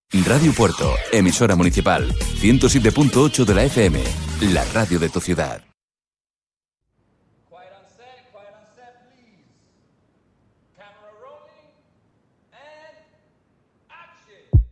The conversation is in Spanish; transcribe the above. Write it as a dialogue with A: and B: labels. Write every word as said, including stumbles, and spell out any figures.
A: Radio Puerto, emisora municipal, ciento siete punto ocho de la F M, la radio de tu ciudad.